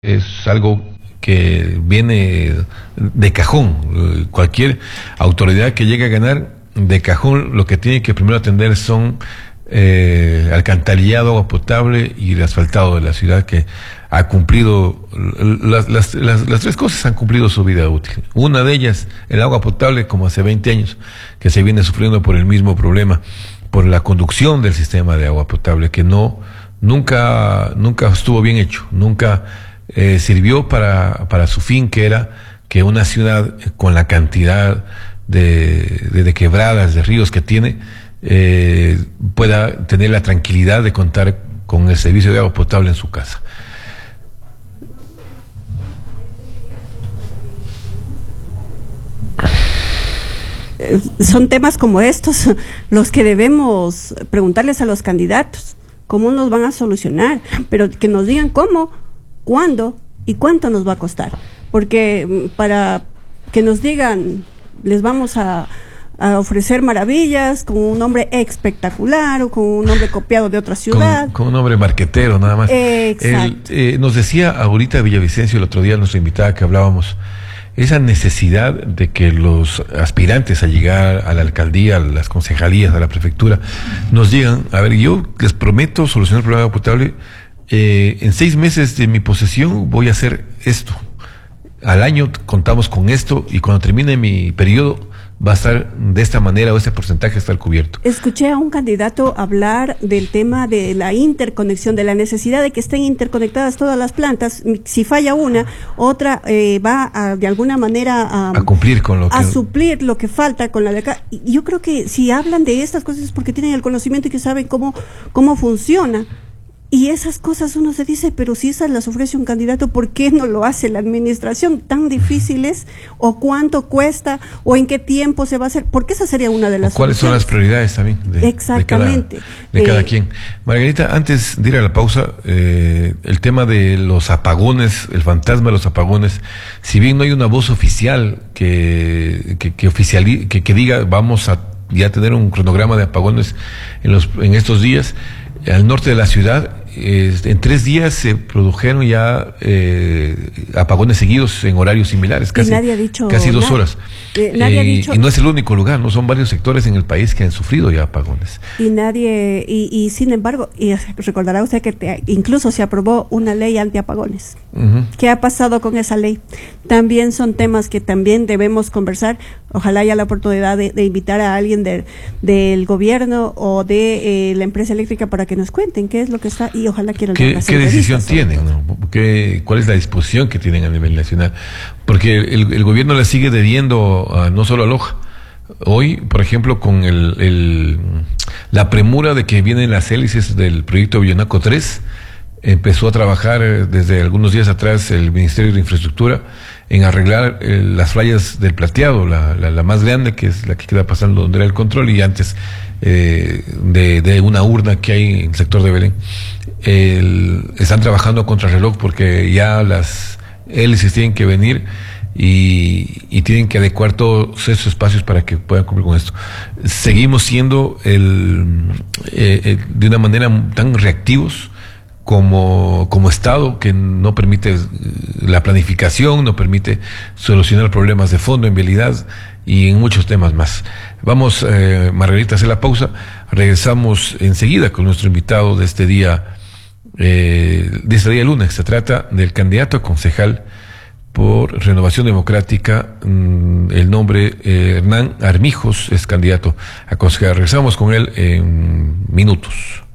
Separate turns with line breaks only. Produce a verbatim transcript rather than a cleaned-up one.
Es algo que viene de cajón. Cualquier autoridad que llegue a ganar, de cajón, lo que tiene que primero atender son eh, alcantarillado, agua potable y el asfaltado de la ciudad, que ha cumplido las, las, las, las tres cosas, han cumplido su vida útil. Una de ellas, el agua potable, como hace veinte años que se viene sufriendo por el mismo problema, por la conducción del sistema de agua potable, que no nunca nunca estuvo bien hecho, nunca Eh, sirvió para, para su fin, que era que una ciudad con la cantidad de, de, de quebradas, de ríos que tiene, eh, pueda tener la tranquilidad de contar con el servicio de agua potable en su casa.
Son temas como estos los que debemos preguntarles a los candidatos, cómo nos van a solucionar, pero que nos digan cómo, cuándo y cuánto nos va a costar, porque para que nos digan les vamos a, a ofrecer maravillas con un nombre espectacular o con un nombre copiado de otra ciudad,
con, con un nombre marquetero nada más.
Exacto.
El, eh, nos decía ahorita Villavicencio el otro día, nuestra invitada, que hablábamos esa necesidad de que los aspirantes a llegar a la alcaldía, a las concejalías, a la prefectura, nos digan, a ver, yo les prometo solucionar el problema de agua potable. Eh, en seis meses de mi posesión voy a hacer esto. Al año contamos con esto y cuando termine mi periodo va a estar de esta manera o ese porcentaje estar cubierto.
Escuché a un candidato hablar del tema de la interconexión, de la necesidad de que estén interconectadas todas las plantas. Si falla una, otra eh, va a, de alguna manera a,
a cumplir con lo que...
a suplir lo que falta con la de acá. Y yo creo que si hablan de estas cosas es porque tienen el conocimiento y que saben cómo, cómo funciona. Y esas cosas uno se dice, pero si esas las ofrece un candidato, ¿por qué no lo hace la administración? ¿Tan difíciles? ¿O cuánto cuesta? ¿O en qué tiempo se va a hacer? Porque esa sería una de las
¿Cuáles son las prioridades también? De,
Exactamente.
De cada, de cada eh, quien. Margarita, antes de ir a la pausa, eh, el tema de los apagones, el fantasma de los apagones, si bien no hay una voz oficial que, que, que, oficiali, que, que diga vamos a ya tener un cronograma de apagones en, los, en estos días, al norte de la ciudad, eh, en tres días se produjeron ya eh, apagones seguidos en horarios similares, casi,
nadie ha dicho
casi dos
nada.
horas.
Eh, nadie
eh,
ha dicho...
Y no es el único lugar, no son varios sectores en el país que han sufrido ya apagones.
Y nadie, y, y sin embargo, y recordará usted que te, incluso se aprobó una ley antiapagones. Uh-huh. ¿Qué ha pasado con esa ley? También son temas que también debemos conversar. Ojalá haya la oportunidad de, de invitar a alguien de, del gobierno o de eh, la empresa eléctrica para que nos cuenten qué es lo que está, y ojalá quieran
¿Qué, ¿qué decisión tienen? ¿no? ¿Qué, ¿Cuál es la disposición que tienen a nivel nacional? Porque el, el gobierno le sigue debiendo a, no solo a Loja. Hoy, por ejemplo, con el, el, la premura de que vienen las hélices del proyecto Villonaco tres, empezó a trabajar desde algunos días atrás el Ministerio de Infraestructura en arreglar eh, las fallas del plateado, la, la, la más grande, que es la que queda pasando donde era el control, y antes eh, de, de una urna que hay en el sector de Belén. El, están trabajando a contrarreloj porque ya las hélices tienen que venir y, y tienen que adecuar todos esos espacios para que puedan cumplir con esto. Seguimos siendo el, eh, eh, de una manera tan reactivos como, como Estado, que no permite la planificación, no permite solucionar problemas de fondo en vialidad y en muchos temas más. Vamos, eh, Margarita, a hacer la pausa. Regresamos enseguida con nuestro invitado de este día, eh, de este día lunes. Se trata del candidato a concejal por Renovación Democrática, mmm, el nombre eh, Hernán Armijos es candidato a concejal. Regresamos con él en minutos.